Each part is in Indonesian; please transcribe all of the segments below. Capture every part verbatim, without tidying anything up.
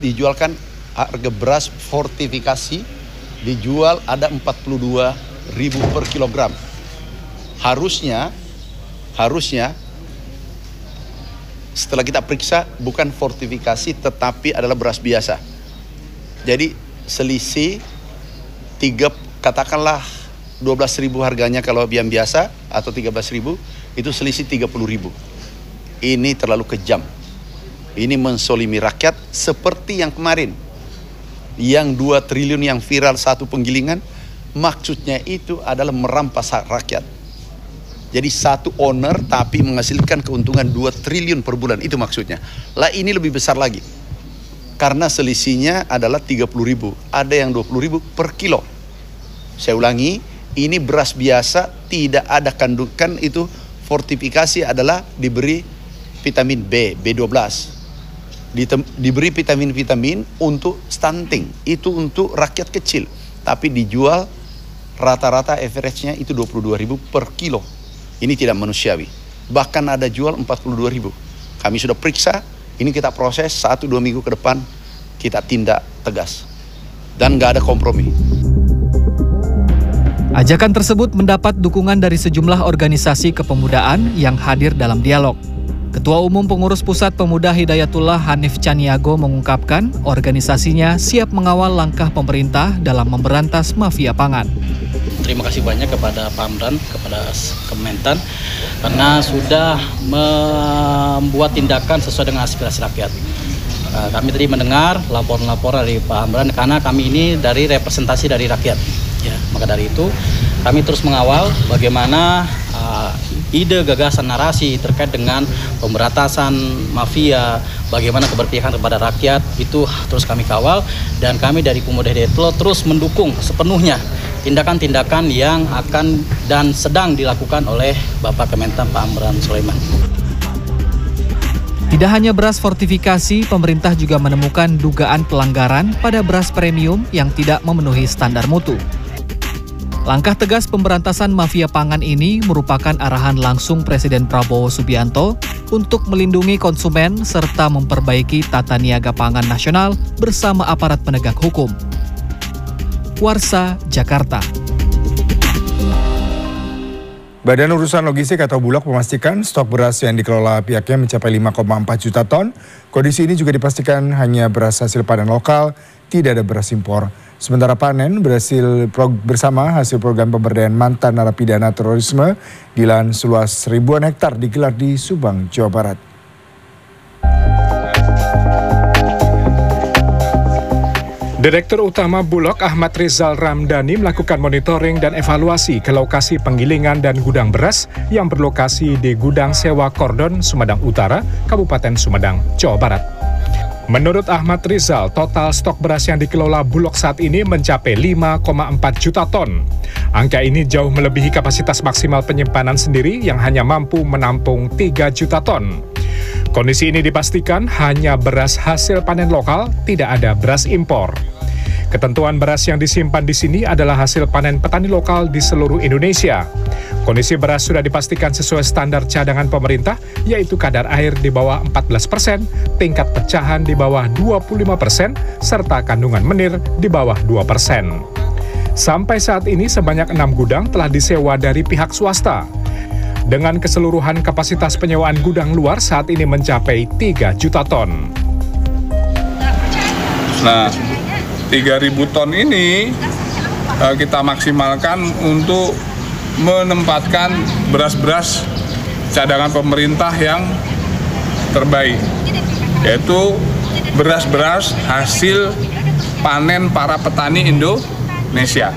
Dijualkan harga beras fortifikasi dijual ada empat puluh dua ribu per kilogram. Harusnya, harusnya setelah kita periksa bukan fortifikasi tetapi adalah beras biasa. Jadi selisih tiga, katakanlah dua belas ribu harganya kalau yang biasa atau tiga belas ribu, itu selisih tiga puluh ribu. Ini terlalu kejam. Ini mensolimi rakyat seperti yang kemarin. Yang dua triliun yang viral satu penggilingan, maksudnya itu adalah merampas hak rakyat. Jadi satu owner tapi menghasilkan keuntungan dua triliun per bulan, itu maksudnya. Lah ini lebih besar lagi. Karena selisihnya adalah tiga puluh ribu, ada yang dua puluh ribu per kilo. Saya ulangi, ini beras biasa, tidak ada kandungan itu fortifikasi adalah diberi vitamin B, B dua belas. Diberi vitamin-vitamin untuk stunting, itu untuk rakyat kecil, tapi dijual rata-rata average-nya itu dua puluh dua ribu per kilo. Ini tidak manusiawi. Bahkan ada jual empat puluh dua ribu. Kami sudah periksa, ini kita proses satu dua minggu ke depan, kita tindak tegas dan nggak ada kompromi. Ajakan tersebut mendapat dukungan dari sejumlah organisasi kepemudaan yang hadir dalam dialog. Ketua Umum Pengurus Pusat Pemuda Hidayatullah Hanif Caniago mengungkapkan organisasinya siap mengawal langkah pemerintah dalam memberantas mafia pangan. Terima kasih banyak kepada Pak Amran, kepada Kementan, karena sudah membuat tindakan sesuai dengan aspirasi rakyat. Kami tadi mendengar laporan-laporan dari Pak Amran, karena kami ini dari representasi dari rakyat. Ya, maka dari itu kami terus mengawal bagaimana uh, ide, gagasan, narasi terkait dengan pemberantasan mafia, bagaimana keberpihakan kepada rakyat, itu terus kami kawal, dan kami dari Pemuda Hidayatullah terus mendukung sepenuhnya tindakan-tindakan yang akan dan sedang dilakukan oleh Bapak Kementan Pak Amran Sulaiman. Tidak hanya beras fortifikasi, pemerintah juga menemukan dugaan pelanggaran pada beras premium yang tidak memenuhi standar mutu. Langkah tegas pemberantasan mafia pangan ini merupakan arahan langsung Presiden Prabowo Subianto untuk melindungi konsumen serta memperbaiki tata niaga pangan nasional bersama aparat penegak hukum. Warsa, Jakarta. Badan Urusan Logistik atau Bulog memastikan stok beras yang dikelola pihaknya mencapai lima koma empat juta ton. Kondisi ini juga dipastikan hanya beras hasil panen lokal, tidak ada beras impor. Sementara panen berhasil bersama hasil program pemberdayaan mantan narapidana terorisme di lahan seluas ribuan hektar digelar di Subang, Jawa Barat. Direktur Utama Bulog Ahmad Rizal Ramdhani melakukan monitoring dan evaluasi ke lokasi penggilingan dan gudang beras yang berlokasi di Gudang Sewa Kordon, Sumedang Utara, Kabupaten Sumedang, Jawa Barat. Menurut Ahmad Rizal, total stok beras yang dikelola Bulog saat ini mencapai lima koma empat juta ton. Angka ini jauh melebihi kapasitas maksimal penyimpanan sendiri yang hanya mampu menampung tiga juta ton. Kondisi ini dipastikan hanya beras hasil panen lokal, tidak ada beras impor. Ketentuan beras yang disimpan di sini adalah hasil panen petani lokal di seluruh Indonesia. Kondisi beras sudah dipastikan sesuai standar cadangan pemerintah, yaitu kadar air di bawah empat belas persen, tingkat pecahan di bawah dua puluh lima persen, serta kandungan menir di bawah dua persen. Sampai saat ini sebanyak enam gudang telah disewa dari pihak swasta. Dengan keseluruhan kapasitas penyewaan gudang luar saat ini mencapai tiga juta ton. Nah, tiga ribu ton ini uh, kita maksimalkan untuk menempatkan beras-beras cadangan pemerintah yang terbaik, yaitu beras-beras hasil panen para petani Indonesia.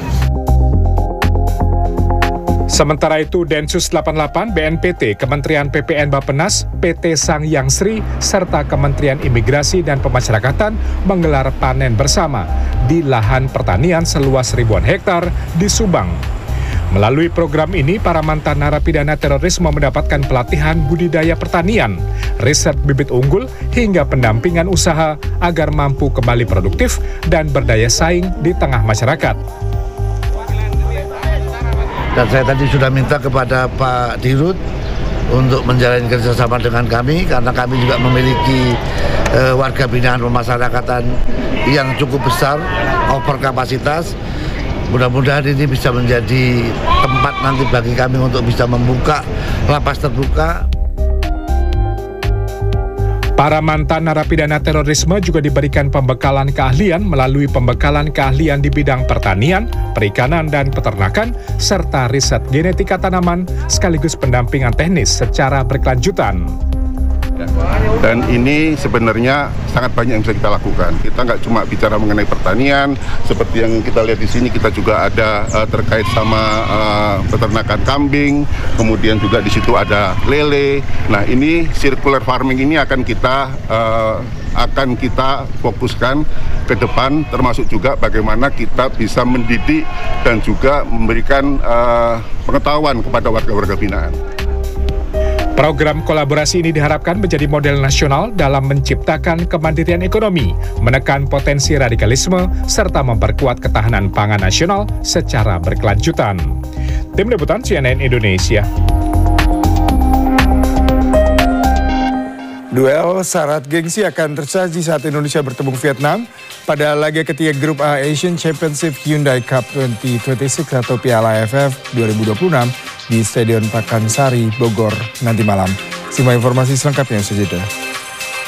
Sementara itu, Densus delapan puluh delapan, B N P T, Kementerian P P N Bappenas, P T Sangyang Sri, serta Kementerian Imigrasi dan Pemasyarakatan menggelar panen bersama di lahan pertanian seluas ribuan hektar di Subang. Melalui program ini, para mantan narapidana terorisme mendapatkan pelatihan budidaya pertanian, riset bibit unggul, hingga pendampingan usaha agar mampu kembali produktif dan berdaya saing di tengah masyarakat. Dan saya tadi sudah minta kepada Pak Dirut untuk menjalin kerjasama dengan kami karena kami juga memiliki uh, warga binaan pemasyarakatan yang cukup besar, over kapasitas. Mudah-mudahan ini bisa menjadi tempat nanti bagi kami untuk bisa membuka lapas terbuka. Para mantan narapidana terorisme juga diberikan pembekalan keahlian melalui pembekalan keahlian di bidang pertanian, perikanan dan peternakan, serta riset genetika tanaman sekaligus pendampingan teknis secara berkelanjutan. Dan ini sebenarnya sangat banyak yang bisa kita lakukan. Kita nggak cuma bicara mengenai pertanian, seperti yang kita lihat di sini, kita juga ada uh, terkait sama uh, peternakan kambing, kemudian juga di situ ada lele. Nah, ini circular farming ini akan kita uh, akan kita fokuskan ke depan, termasuk juga bagaimana kita bisa mendidik dan juga memberikan uh, pengetahuan kepada warga-warga binaan. Program kolaborasi ini diharapkan menjadi model nasional dalam menciptakan kemandirian ekonomi, menekan potensi radikalisme, serta memperkuat ketahanan pangan nasional secara berkelanjutan. Tim Liputan C N N Indonesia. Duel syarat gengsi akan tersaji saat Indonesia bertemu Vietnam pada laga ketiga Grup A Asian Championship Hyundai Cup dua ribu dua puluh enam atau Piala A F F dua ribu dua puluh enam di Stadion Pakansari, Bogor nanti malam. Simak informasi selengkapnya saja.